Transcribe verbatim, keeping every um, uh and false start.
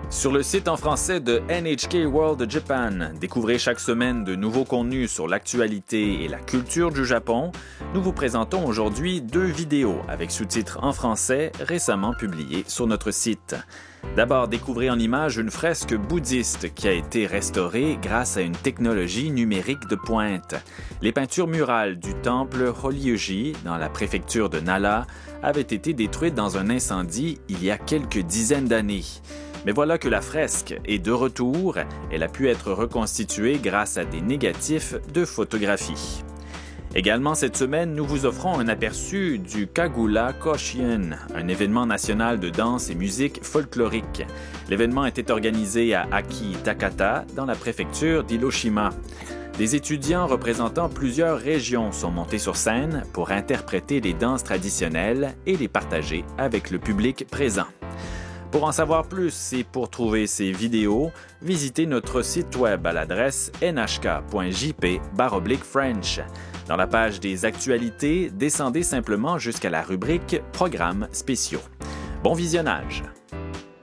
Sur le site en français de N H K World Japan, découvrez chaque semaine de nouveaux contenus sur l'actualité et la culture du Japon. Nous vous présentons aujourd'hui deux vidéos avec sous-titres en français récemment publiées sur notre site. D'abord, découvrez en images une fresque bouddhiste qui a été restaurée grâce à une technologie numérique de pointe. Les peintures murales du temple Horyuji, dans la préfecture de Nara, avaient été détruites dans un incendie il y a quelques dizaines d'années. Mais voilà que la fresque est de retour. Elle a pu être reconstituée grâce à des négatifs de photographie. Également cette semaine, nous vous offrons un aperçu du Kagura Koshien, un événement national de danse et musique folklorique. L'événement était organisé à Aki-Takata, dans la préfecture d'Hiroshima. Des étudiants représentant plusieurs régions sont montés sur scène pour interpréter les danses traditionnelles et les partager avec le public présent. Pour en savoir plus et pour trouver ces vidéos, visitez notre site web à l'adresse n h k point j p barre oblique french. Dans la page des actualités, descendez simplement jusqu'à la rubrique « Programmes spéciaux ». Bon visionnage!